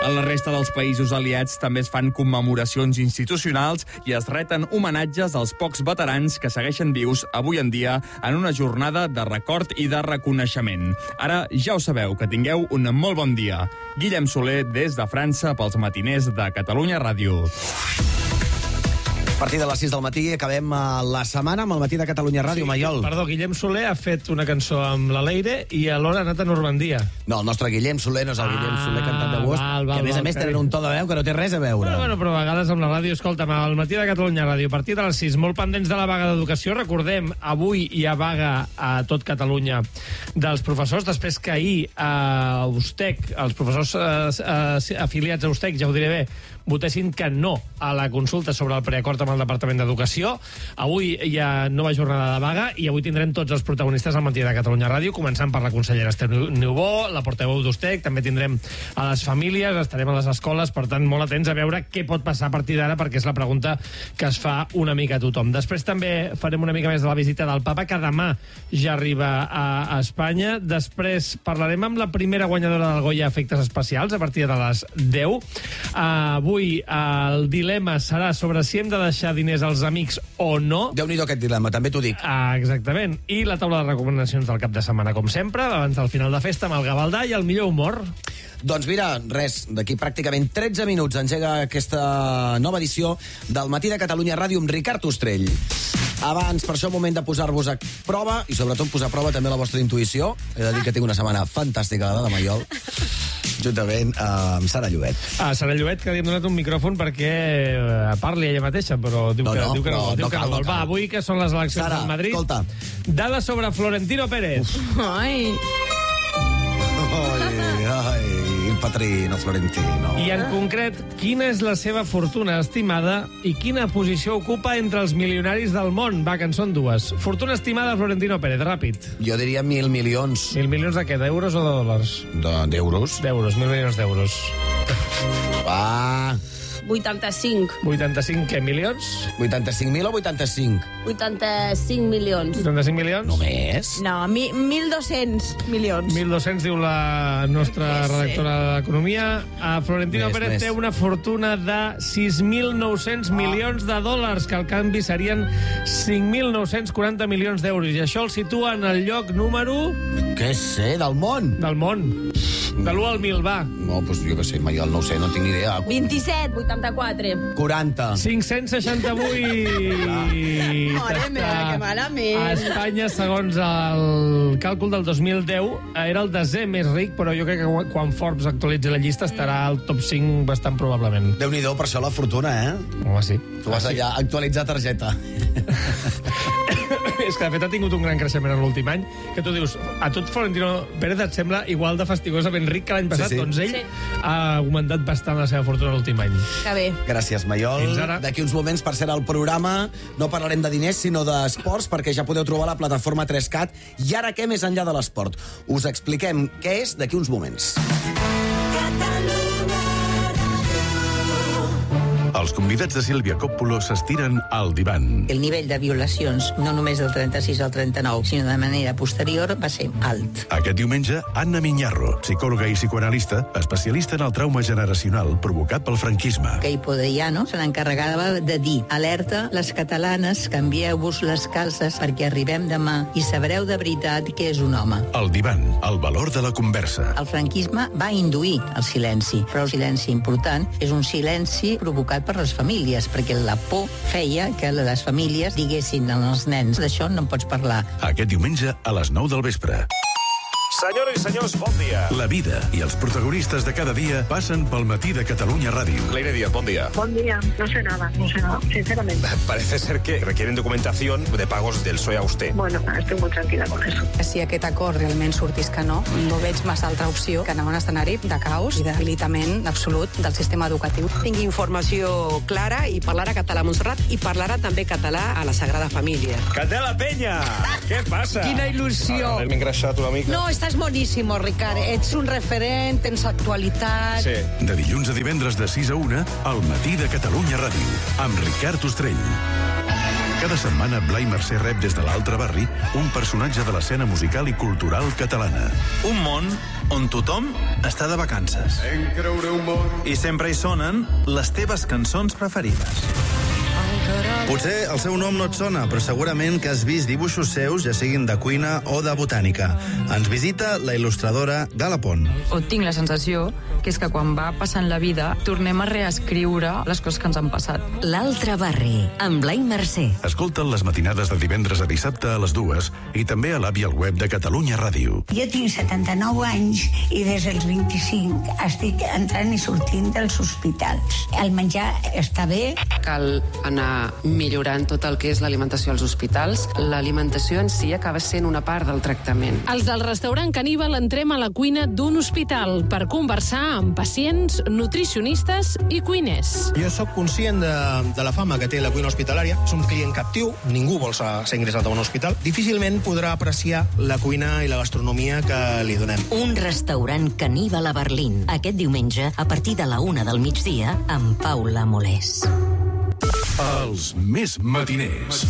A la resta dels països aliats també es fan commemoracions institucionals i es reten homenatges als pocs veterans que segueixen vius avui en dia en una jornada de record i de reconeixement. Ara ja ho sabeu, que tingueu un molt bon dia. Guillem Soler des de França pels matiners de Catalunya Ràdio. A partir de les 6 del matí acabem la setmana amb el matí de Catalunya Ràdio, Maiol. Perdó, Guillem Soler ha fet una cançó amb la Leire i alhora ha anat a Normandia. No, el nostre Guillem Soler no és el Guillem Soler cantant de Bosc, que a més tenen un to de veu que no té res a veure. Bueno, però a vegades amb la ràdio, escolta'm, al matí de Catalunya Ràdio, a partir de les 6, molt pendents de la vaga d'educació. Recordem, avui hi ha vaga a tot Catalunya dels professors, després que ahir a Ustec, els professors afiliats a Ustec, ja ho diré bé, votessin que no a la consulta sobre el preacord amb el Departament d'Educació. Avui hi ha nova jornada de vaga i avui tindrem tots els protagonistes al matí de Catalunya Ràdio, començant per la consellera Esther Niubó, la portaveu d'Ustec, també tindrem a les famílies, estarem a les escoles, per tant, molt atents a veure què pot passar a partir d'ara, perquè és la pregunta que es fa una mica a tothom. Després també farem una mica més de la visita del papa, que demà ja arriba a Espanya. Després parlarem amb la primera guanyadora del Goya Efectes Especials a partir de les 10. Avui el dilema serà sobre si hem de deixar diners als amics o no. Déu-n'hi-do aquest dilema, també t'ho dic. Exactament. I la taula de recomanacions del cap de setmana, com sempre, abans del final de festa, amb el Gavaldà i el millor humor. Doncs mira, res, d'aquí pràcticament 13 minuts engega aquesta nova edició del Matí de Catalunya Ràdio amb Ricard Ostrell. Abans, per això, moment de posar-vos a prova, i sobretot posar a prova també la vostra intuïció. He de dir que tinc una setmana fantàstica de Maiol, juntament amb Sara Llobet. Sara Llobet, que li hem donat un micròfon perquè parli ella mateixa, però diu que no cal. Va, avui que són les eleccions Sara, al Madrid. Escolta. Dades sobre Florentino Pérez. Ai, il patrino Florentino. I en concret, quina és la seva fortuna estimada i quina posició ocupa entre els milionaris del món? Va, que en són dues. Fortuna estimada de Florentino Pérez, ràpid. Jo diria 1.000 milions. 1.000 milions de què? D'euros o de dòlars? D'euros. D'euros, 1.000 milions d'euros. Va. 85. 85 què, milions? 85.000 o 85? 85 milions. 85 milions? Només? No, 1.200 milions. 1.200, diu la nostra redactora d'Economia. Florentino Pérez té una fortuna de 6.900 milions de dòlars, que al canvi serien 5.940 milions d'euros. I això el situa en el lloc número... Què sé, del món? Del món. De l'1 al 1.000, va. No, doncs jo què sé, Maiol, no ho sé, no tinc ni idea. 27, 84. 40. 568. Mare meva, que malament. A Espanya, segons el càlcul del 2010, era el desè més ric, però jo crec que quan Forbes actualitzi la llista estarà al top 5 bastant probablement. Déu-n'hi-do, per això la fortuna, Home, sí. Tu vas allà a actualitzar targeta. És que, de fet, ha tingut un gran creixement en l'últim any, que tu dius, a tot Florentino Pérez et sembla igual de fastigosament ric que l'any passat, Sí. doncs ell ha augmentat bastant la seva fortuna l'últim any. Que bé. Gràcies, Maiol. Fins ara. D'aquí uns moments, per ser al programa, no parlarem de diners, sinó d'esports, perquè ja podeu trobar la plataforma 3CAT. I ara què més enllà de l'esport? Us expliquem què és d'aquí uns moments. Els convidats de Sílvia Coppola s'estiren al divan. El nivell de violacions, no només del 36 al 39, sinó de manera posterior, va ser alt. Aquest diumenge, Anna Miñarro, psicòloga i psicoanalista, especialista en el trauma generacional provocat pel franquisme. Que Hipodeiano se n'encarregava de dir: alerta, les catalanes, canvieu-vos les calces perquè arribem demà i sabreu de veritat què és un home. El divan, el valor de la conversa. El franquisme va induir el silenci, però el silenci important és un silenci provocat per les famílies, perquè la por feia que les famílies diguessin als nens: d'això no en pots parlar. Aquest diumenge a les 9 del vespre. Senyores i senyors, bon dia. La vida i els protagonistes de cada dia passen pel matí de Catalunya Ràdio. Leire Díaz, bon día. Buen día, no sé nada, sinceramente. Parece ser que requieren documentación de pagos del PSOE a usted. Bueno, estoy muy tranquila con eso. Si aquest acord realment sortís que no veig massa altra opció que anar a un escenari de caos i de debilitament absolut del sistema educatiu. Tingui informació clara i parlarà català a Montserrat i parlarà també català a la Sagrada Família. Candela Peña, què passa? Quina il·lusió. M'he engreixat una mica. No, estàs boníssimo, Ricard. Ets un referent, tens actualitat. Sí. De dilluns a divendres de 6 a 1, al matí de Catalunya Ràdio, amb Ricard Ostrell. Cada setmana, Blai Mercè rep des de l'altre barri un personatge de l'escena musical i cultural catalana. Un món on tothom està de vacances. I sempre hi sonen les teves cançons preferides. Potser el seu nom no et sona, però segurament que has vist dibuixos seus, ja siguin de cuina o de botànica. Ens visita la il·lustradora Gala Pont. O tinc la sensació que és que quan va passant la vida tornem a reescriure les coses que ens han passat. L'altre barri, amb Blai Mercè. Escolta'n les matinades de divendres a dissabte a les 2 i també a l'app i al web de Catalunya Ràdio. Jo tinc 79 anys i des dels 25 estic entrant i sortint dels hospitals. El menjar està bé. Cal anar millorant tot el que és l'alimentació als hospitals. L'alimentació en si acaba sent una part del tractament. Els del restaurant Caníbal entrem a la cuina d'un hospital per conversar amb pacients, nutricionistes i cuiners. Jo sóc conscient de la fama que té la cuina hospitalària. És un client captiu, ningú vol ser ingressat a un hospital. Difícilment podrà apreciar la cuina i la gastronomia que li donem. Un restaurant Caníbal a Berlín. Aquest diumenge, a partir de la 1 del migdia, amb Paula Molés. Els més matiners.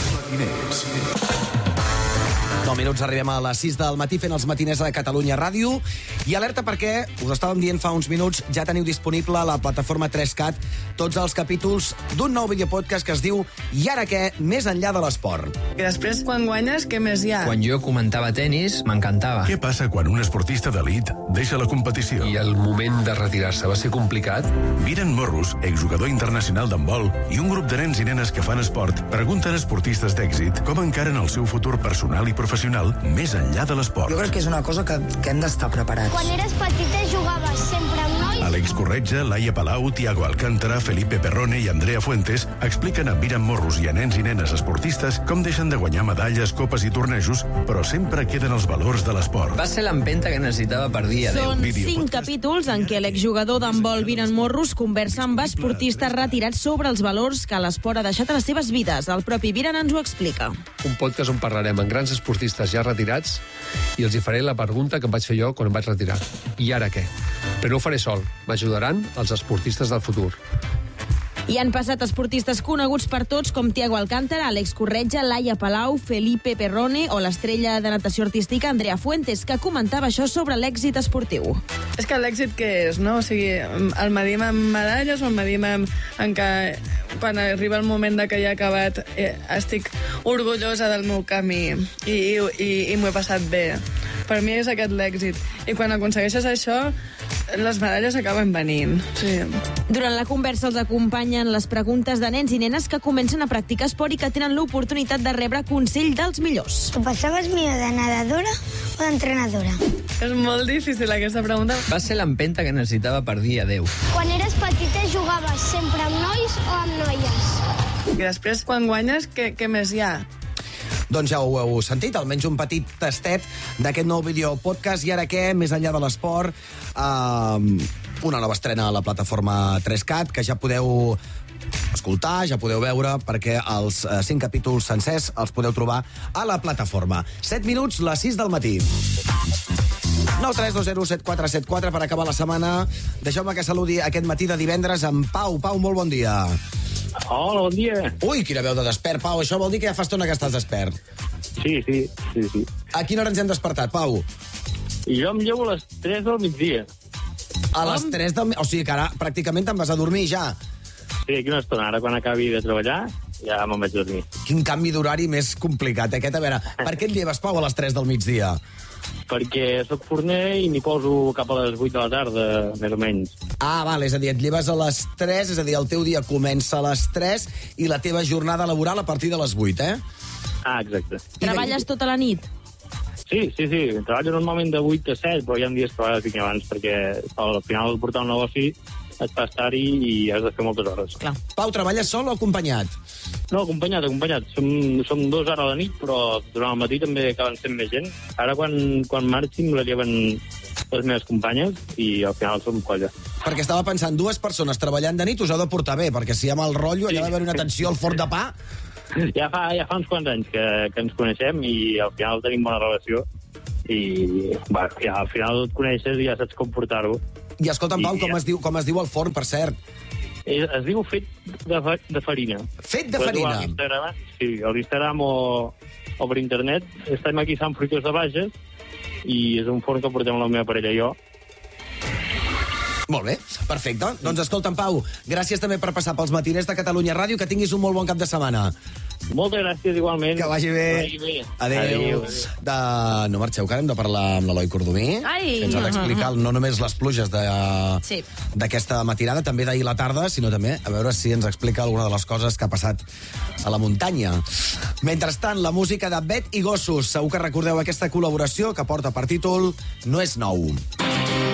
9 minuts, arribem a les 6 del matí fent els matiners de Catalunya Ràdio. I alerta perquè, us estàvem dient fa uns minuts, ja teniu disponible a la plataforma 3CAT tots els capítols d'un nou videopodcast que es diu I ara què? Més enllà de l'esport. I després, quan guanyes, què més hi ha? Quan jo comentava tenis, m'encantava. Què passa quan un esportista d'elit deixa la competició? I el moment de retirar-se va ser complicat? Miren Morros, exjugador internacional d'handbol, i un grup de nens i nenes que fan esport pregunten a esportistes d'èxit com encaren el seu futur personal i professional més enllà de l'esport. Jo crec que és una cosa que hem d'estar preparats. Quan eres petita jugaves sempre amb nois? Àlex Corretja, Laia Palau, Tiago Alcántara, Felipe Perrone i Andrea Fuentes expliquen a Miran Morros i a nens i nenes esportistes com deixen de guanyar medalles, copes i tornejos, però sempre queden els valors de l'esport. Va ser l'empenta que necessitava per dir adéu. Són 5 capítols en què l'exjugador d'handbol Miran Morros conversa amb esportistes retirats sobre els valors que l'esport ha deixat a les seves vides. El propi Miran ens ho explica. Un podcast on parlarem amb grans esportistes ja retirats i els hi faré la pregunta que em vaig fer jo quan em vaig retirar. I ara què? Però no ho faré sol. M'ajudaran els esportistes del futur. Hi han passat esportistes coneguts per tots com Tiago Alcántara, Àlex Corretja, Laia Palau, Felipe Perrone o l'estrella de natació artística Andrea Fuentes, que comentava això sobre l'èxit esportiu. És que l'èxit què és, no? O sigui, el medim amb medalles o el medim en que quan arriba el moment de que ja he acabat estic orgullosa del meu camí i m'ho he passat bé. Per mi és aquest l'èxit. I quan aconsegueixes això, les medalles acaben venint. Sí. Durant la conversa els acompanyen les preguntes de nens i nenes que comencen a practicar esport i que tenen l'oportunitat de rebre consell dels millors. Tu passaves millor de nedadora o d'entrenadora? És molt difícil aquesta pregunta. Va ser l'empenta que necessitava per dir adéu. Quan eres petita jugaves sempre amb nois o amb noies? I després, quan guanyes, què més hi ha? Doncs ja ho heu sentit, almenys un petit tastet d'aquest nou videopodcast. I ara què? Més enllà de l'esport, una nova estrena a la plataforma 3CAT, que ja podeu escoltar, ja podeu veure, perquè els 5 capítols sencers els podeu trobar a la plataforma. 7 minuts, les 6 del matí. 932074744 per acabar la setmana. Deixeu-me que saludi aquest matí de divendres amb Pau. Pau, molt bon dia. Hola, bon dia. Ui, quina veu de despert, Pau. Això vol dir que ja fa estona que estàs despert. Sí. A quina hora ens hem despertat, Pau? Jo em llevo a les 3 del migdia. A les 3 del migdia? O sigui que ara pràcticament te'n vas a dormir ja. Sí, aquí una estona. Ara quan acabi de treballar ja me'n vaig a dormir. Quin canvi d'horari més complicat, aquest. A veure, per què et lleves, Pau, a les 3 del migdia? Perquè sóc forner i m'hi poso cap a les 8 de la tarda, més o menys. Ah, val, és a dir, et lleves a les 3, és a dir, el teu dia comença a les 3 i la teva jornada laboral a partir de les 8, eh? Ah, exacte. Treballes tota la nit? Sí. Treballo normalment de 8 a 7, però hi ha dies que a vegades vinc abans, perquè al final de portar un negoci et fa estar-hi i has de fer moltes hores. Clar. Pau, treballes sol o acompanyat? No, acompanyat. Som 2 ara a la nit, però durant el matí també acaben sent més gent. Ara, quan marxin, la lleven les meves companyes i al final som colla. Perquè estava pensant, 2 persones treballant de nit us heu de portar bé, perquè si hi ha mal rotllo, allà va haver una tensió al forn de pa. Ja fa uns quants anys que ens coneixem i al final tenim bona relació i ja, al final et coneixes i ja saps com portar-ho. I escolta'm, Pau, com es diu el forn, per cert? Es diu fet de farina. Fet de farina? Sí, a l'Instagram o per internet. Estem aquí a Sant Fruitós de Bages i és un forn que portem la meva parella i jo. Molt bé, perfecte. Doncs escolta, Pau, gràcies també per passar pels matiners de Catalunya Ràdio, que tinguis un molt bon cap de setmana. Moltes gràcies, igualment. Que vagi bé. Adéu. No marxeu, que hem de parlar amb l'Eloi Cordomí. Ai! Que ens ha d'explicar no només les pluges d'aquesta matinada, també d'ahir la tarda, sinó també a veure si ens explica alguna de les coses que ha passat a la muntanya. Mentrestant, la música de Bet i Gossos. Segur que recordeu aquesta col·laboració que porta per títol No és nou.